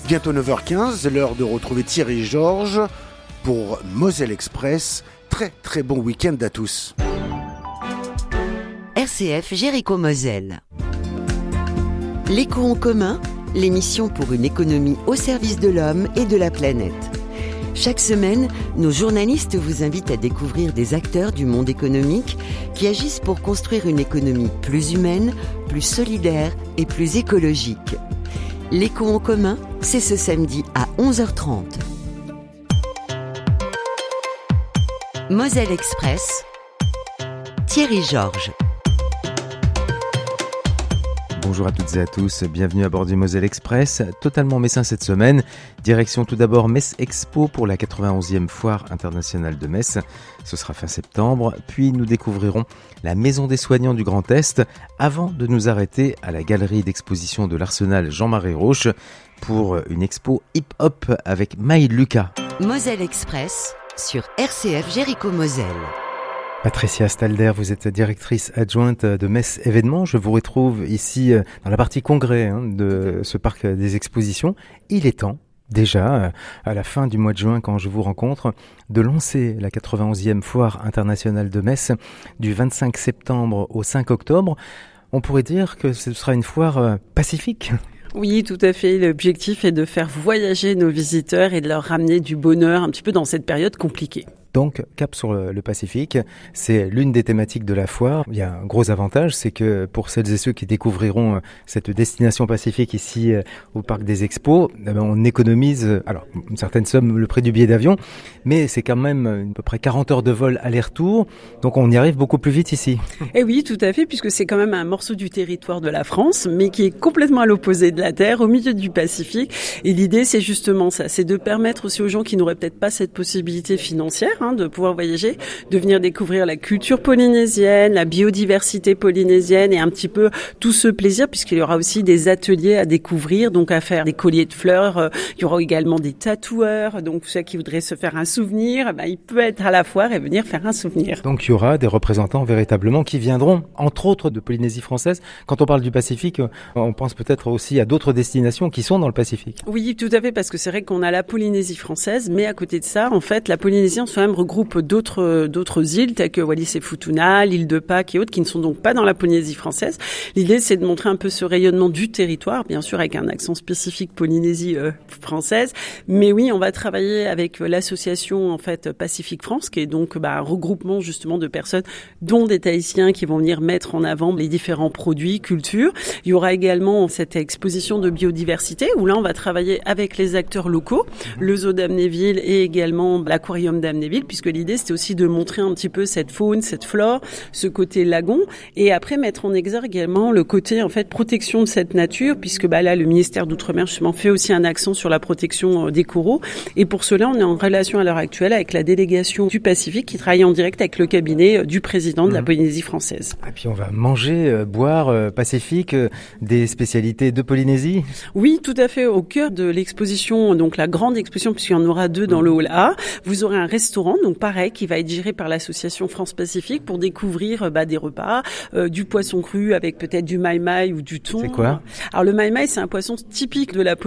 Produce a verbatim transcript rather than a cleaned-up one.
Bientôt neuf heures quinze, l'heure de retrouver Thierry Georges pour Moselle Express. Très très bon week-end à tous. R C F Jéricho-Moselle. L'écho en commun, l'émission pour une économie au service de l'homme et de la planète. Chaque semaine, nos journalistes vous invitent à découvrir des acteurs du monde économique qui agissent pour construire une économie plus humaine, plus solidaire et plus écologique. L'écho en commun, c'est ce samedi à onze heures trente. Moselle Express, Thierry Georges. Bonjour à toutes et à tous, bienvenue à bord du Moselle Express, totalement messin cette semaine. Direction tout d'abord Metz Expo pour la quatre-vingt-onzième Foire internationale de Metz. Ce sera fin septembre, puis nous découvrirons la Maison des soignants du Grand Est avant de nous arrêter à la galerie d'exposition de l'Arsenal Jean-Marie Roche pour une expo hip-hop avec Maïd Lucas. Moselle Express sur R C F Jéricho-Moselle. Patricia Stalder, vous êtes directrice adjointe de Metz Événements. Je vous retrouve ici dans la partie congrès hein, de ce parc des expositions. Il est temps, déjà, à la fin du mois de juin, quand je vous rencontre, de lancer la quatre-vingt-onzième Foire internationale de Metz du vingt-cinq septembre au cinq octobre. On pourrait dire que ce sera une foire pacifique. Oui, tout à fait. L'objectif est de faire voyager nos visiteurs et de leur ramener du bonheur un petit peu dans cette période compliquée. Donc, cap sur le Pacifique, c'est l'une des thématiques de la foire. Il y a un gros avantage, c'est que pour celles et ceux qui découvriront cette destination pacifique ici au Parc des Expos, on économise alors une certaine somme le prix du billet d'avion, mais c'est quand même à peu près quarante heures de vol aller-retour, donc on y arrive beaucoup plus vite ici. Et oui, tout à fait, puisque c'est quand même un morceau du territoire de la France, mais qui est complètement à l'opposé de la Terre, au milieu du Pacifique. Et l'idée, c'est justement ça, c'est de permettre aussi aux gens qui n'auraient peut-être pas cette possibilité financière, hein, de pouvoir voyager, de venir découvrir la culture polynésienne, la biodiversité polynésienne et un petit peu tout ce plaisir, puisqu'il y aura aussi des ateliers à découvrir, donc à faire des colliers de fleurs. Il y aura également des tatoueurs, donc ceux qui voudraient se faire un souvenir, ben, il peut être à la foire et venir faire un souvenir. Donc il y aura des représentants véritablement qui viendront, entre autres de Polynésie française. Quand on parle du Pacifique, on pense peut-être aussi à d'autres destinations qui sont dans le Pacifique. Oui, tout à fait, parce que c'est vrai qu'on a la Polynésie française, mais à côté de ça, en fait, la Polynésie en soi-même regroupe d'autres d'autres îles telles que Wallis et Futuna, l'île de Pâques et autres qui ne sont donc pas dans la Polynésie française. L'idée, c'est de montrer un peu ce rayonnement du territoire, bien sûr avec un accent spécifique Polynésie euh, française. Mais oui, on va travailler avec l'association en fait Pacifique France, qui est donc bah, un regroupement justement de personnes, dont des Tahitiens qui vont venir mettre en avant les différents produits, cultures. Il y aura également cette exposition de biodiversité où là, on va travailler avec les acteurs locaux, le zoo d'Amnéville et également l'aquarium d'Amnéville, puisque l'idée, c'était aussi de montrer un petit peu cette faune, cette flore, ce côté lagon, et après mettre en exergue également le côté en fait protection de cette nature, puisque bah là, le ministère d'Outre-mer justement fait aussi un accent sur la protection des coraux. Et pour cela, on est en relation à l'heure actuelle avec la délégation du Pacifique qui travaille en direct avec le cabinet du président de la Polynésie française. Et puis on va manger, euh, boire, euh, Pacifique, euh, des spécialités de Polynésie. Oui, tout à fait. Au cœur de l'exposition, donc la grande exposition, puisqu'il y en aura deux dans le hall A, vous aurez un restaurant, donc pareil, qui va être géré par l'association France Pacifique pour découvrir bah, des repas, euh, du poisson cru avec peut-être du maï-maï ou du thon. C'est quoi ? Alors le maï-maï, c'est un poisson typique de la